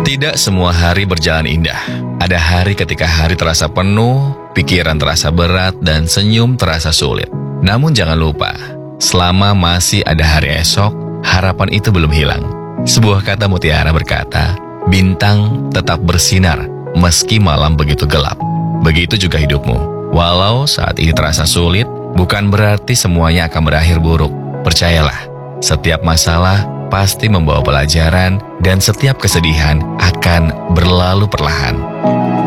Tidak semua hari berjalan indah. Ada hari ketika hari terasa penuh, pikiran terasa berat, dan senyum terasa sulit. Namun jangan lupa, selama masih ada hari esok, harapan itu belum hilang. Sebuah kata mutiara berkata, bintang tetap bersinar meski malam begitu gelap. Begitu juga hidupmu. Walau saat ini terasa sulit, bukan berarti semuanya akan berakhir buruk. Percayalah, setiap masalah pasti membawa pelajaran dan setiap kesedihan akan berlalu perlahan.